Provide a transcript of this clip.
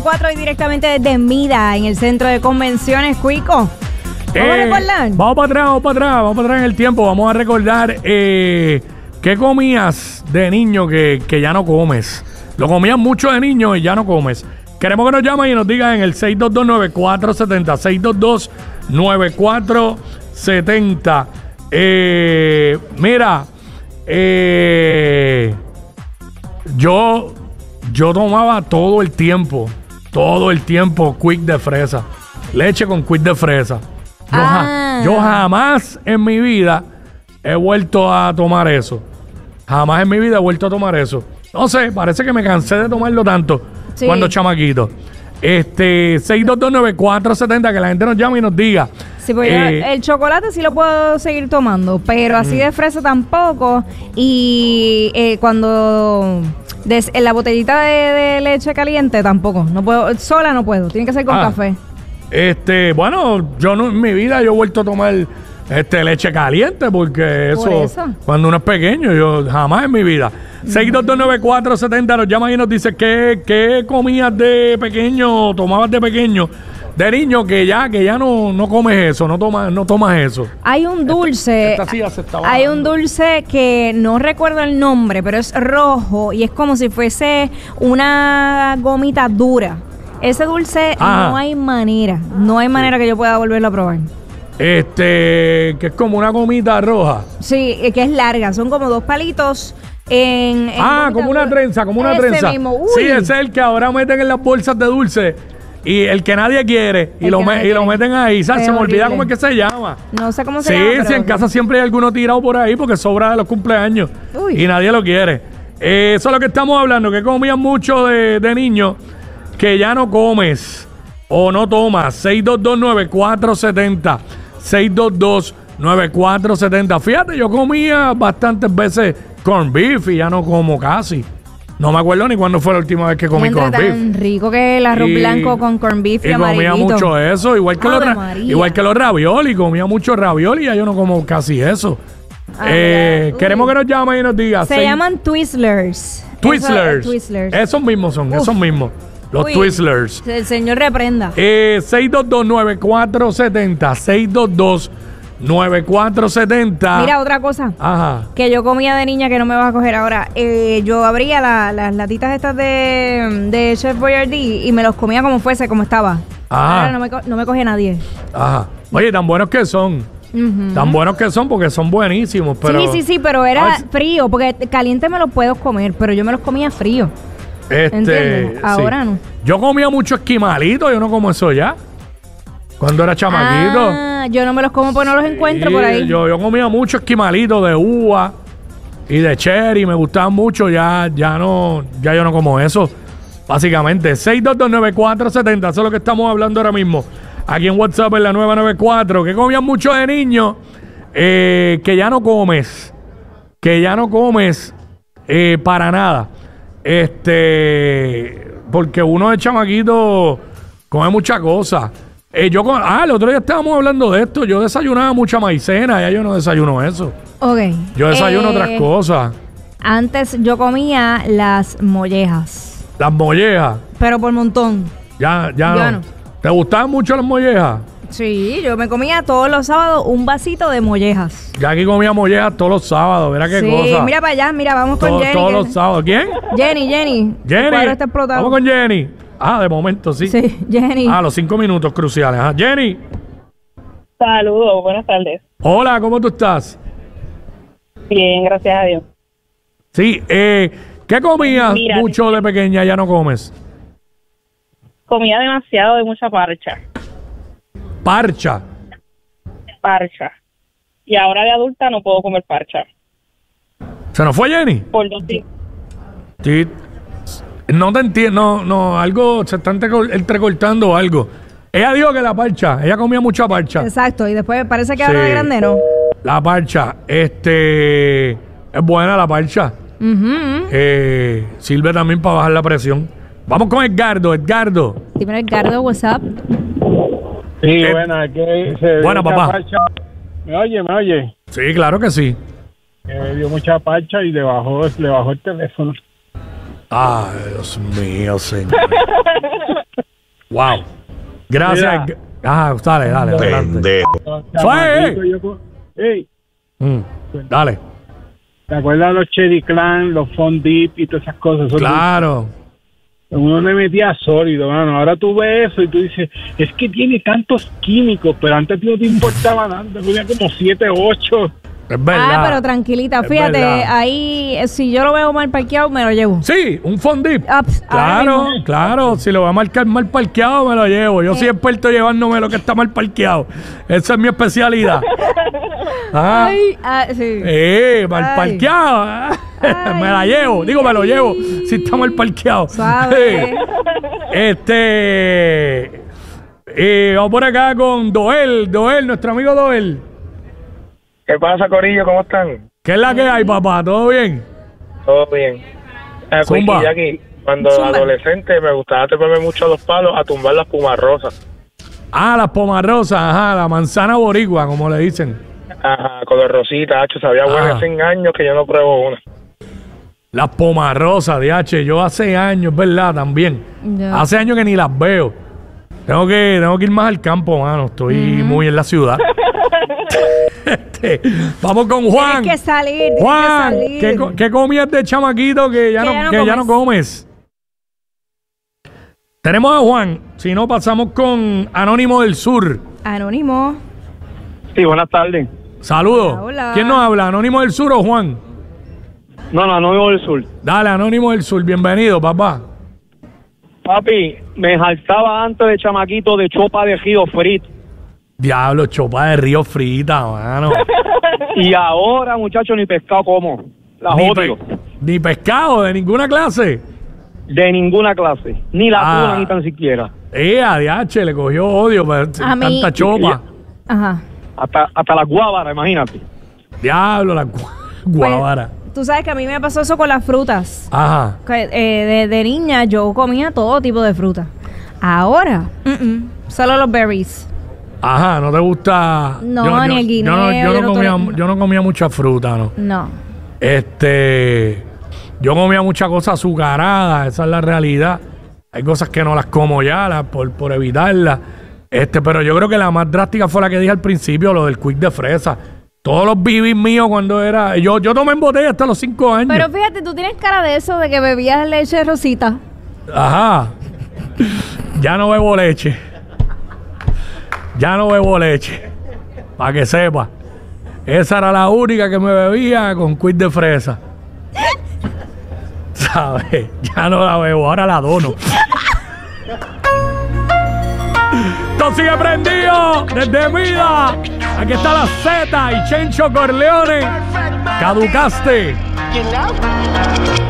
994 y directamente desde Mida, en el centro de convenciones, Cuico. ¿Vamos a recordar? Vamos para atrás en el tiempo. Vamos a recordar qué comías de niño que ya no comes. Lo comías mucho de niño y ya no comes. Queremos que nos llamen y nos digan en el 622-9470. 622-9470. Mira, yo tomaba todo el tiempo Quick de fresa. Leche con Quick de fresa. Yo jamás en mi vida he vuelto a tomar eso. No sé, parece que me cansé de tomarlo tanto cuando chamaquito. 622-9470, que la gente nos llame y nos diga. Sí, porque el chocolate sí lo puedo seguir tomando, pero así de fresa tampoco. Y cuando en la botellita de leche caliente tampoco. No puedo, sola no puedo, tiene que ser con café. Bueno, yo no, en mi vida yo he vuelto a tomar leche caliente porque eso, cuando uno es pequeño, yo jamás en mi vida. 6229470 nos llaman y nos dice qué comías de pequeño, tomabas de pequeño, de niño, que ya no comes eso, no tomas eso. Hay un dulce, que no recuerdo el nombre, pero es rojo y es como si fuese una gomita dura. Ese dulce no hay manera que yo pueda volverlo a probar. Que es como una gomita roja. Sí, que es larga, son como 2 palitos como una trenza, mismo. Sí, ese es el que ahora meten en las bolsas de dulce y el que nadie quiere y lo meten ahí, ¿sabes? Se me olvida cómo es que se llama. No sé cómo se llama. Sí, en casa siempre hay alguno tirado por ahí porque sobra de los cumpleaños y nadie lo quiere. Eso es lo que estamos hablando, que comían mucho de niño que ya no comes o no tomas. 6229470. 6229470. Fíjate, yo comía bastantes veces corn beef y ya no como casi. No me acuerdo ni cuándo fue la última vez que comí corn beef. Tan rico que el arroz blanco con corn beef y comía mucho eso, igual que los ravioli. Comía mucho ravioli y ya yo no como casi eso. Queremos que nos llamen y nos digan. Se llaman Twizzlers. Twizzlers. Esos mismos son, esos mismos. Los Twizzlers. El señor reprenda. 6229470. 6229470. Mira, otra cosa. Que yo comía de niña que no me vas a coger ahora. Yo abría las latitas estas de Chef Boyardee y me los comía como fuese, como estaba. Ahora no me coge nadie. Oye, tan buenos que son. Tan buenos que son porque son buenísimos. Pero... Sí, pero era frío. Porque caliente me los puedo comer, pero yo me los comía frío. ¿Entiendes? Ahora no. Yo comía mucho esquimalito, yo no como eso ya. Cuando era chamaquito. Yo no me los como porque no los encuentro por ahí. Yo comía mucho esquimalito de uva y de cherry, me gustaban mucho, ya yo no como eso. Básicamente, 6229470, eso es lo que estamos hablando ahora mismo. Aquí en WhatsApp en la 994, que comían mucho de niño, que ya no comes. Para nada. Porque uno de chamaquito come muchas cosas. El otro día estábamos hablando de esto. Yo desayunaba mucha maicena, ya yo no desayuno eso. Yo desayuno otras cosas. Antes yo comía las mollejas. ¿Las mollejas? Pero por montón. Ya no. ¿Te gustaban mucho las mollejas? Sí, yo me comía todos los sábados un vasito de mollejas. Ya aquí comía mollejas todos los sábados, mira qué cosa. Sí, mira para allá, vamos con Jenny. Todos los sábados. ¿Quién? Jenny. Está explotado. Vamos con Jenny. De momento, sí. Sí, Jenny. Los 5 minutos cruciales. Jenny. Saludos, buenas tardes. Hola, ¿cómo tú estás? Bien, gracias a Dios. Sí, ¿qué comías mucho de pequeña y ya no comes? Comía demasiado de mucha parcha. ¿Parcha? Y ahora de adulta no puedo comer parcha. ¿Se nos fue Jenny? Por 2 días. Sí. No te entiendo, no, algo se está entrecortando algo. Ella dijo que la parcha, ella comía mucha parcha. Exacto, y después parece que ahora de grande no. La parcha, es buena la parcha. Sirve también para bajar la presión. Vamos con Edgardo. Dime, Edgardo, what's up? Sí, buena, papá. Parcha. ¿Me oye? Sí, claro que sí. Dio mucha parcha y le bajó el teléfono. Ay, Dios mío, señor. Wow. Gracias. Dale, adelante. Ey, dale. ¿te acuerdas de los Cherry Clan, los Fun Dip y todas esas cosas? Claro. Uno le metía sólido, mano. Ahora tú ves eso y tú dices, es que tiene tantos químicos, pero antes no te importaba nada. Te ponía como 7, 8. Es verdad. Pero tranquilita, Es fíjate, verdad. ahí si yo lo veo mal parqueado, me lo llevo. Sí, un fondip. Claro, Claro. Si lo va a marcar mal parqueado, me lo llevo. Yo soy experto llevándome lo que está mal parqueado. Esa es mi especialidad. Sí. Mal parqueado. Me la llevo. Digo, me lo llevo. Si está mal parqueado. Suave. Vamos por acá con Doel, nuestro amigo Doel. ¿Qué pasa, Corillo? ¿Cómo están? ¿Qué es la que hay, papá? ¿Todo bien? Todo bien. Zumba. Aquí, cuando adolescente me gustaba treparme mucho a los palos a tumbar las pumarrosas. Las pomarrosas, la manzana boricua, como le dicen. Ajá, color rosita, sabía buena hace años que yo no pruebo una. Las pomarrosas, DH, yo hace años, ¿verdad? También. Ya. Hace años que ni las veo. Tengo que ir más al campo, mano. Estoy muy en la ciudad. Vamos con Juan. Tienes que salir. Juan, ¿qué comías de chamaquito que ya no comes? Tenemos a Juan. Si no, pasamos con Anónimo del Sur. Anónimo. Sí, buenas tardes. Saludos. Hola. ¿Quién nos habla? ¿Anónimo del Sur o Juan? No, Anónimo del Sur. Dale, Anónimo del Sur. Bienvenido, papá. Papi, me jaltaba antes de chamaquito de chopa de río frito. Diablo, chopa de río frita, mano. Y ahora, muchacho, ni pescado como. La odio. Ni pescado de ninguna clase. De ninguna clase. Ni la tuna, ni tan siquiera. A DH le cogió odio por tanta chopa. Ajá. Hasta la guábara, imagínate. Diablo, la guábara. Pues, tú sabes que a mí me pasó eso con las frutas. Ajá. De niña yo comía todo tipo de fruta. Ahora, solo los berries. Ajá, ¿no te gusta? No, ni el guineo. Yo no comía mucha fruta, ¿no? No. Yo comía mucha cosa azucarada, esa es la realidad. Hay cosas que no las como ya por evitarlas. Pero yo creo que la más drástica fue la que dije al principio, lo del quick de fresa. Todos los bibis míos cuando era... Yo tomé en botella hasta los 5 años. Pero fíjate, tú tienes cara de eso, de que bebías leche rosita. Ajá. Ya no bebo leche. Para que sepa. Esa era la única que me bebía con quick de fresa. ¿Sabes? Ya no la bebo, ahora la dono. Esto sigue prendido desde Mida. Aquí está la Z y Chencho Corleone. Caducaste.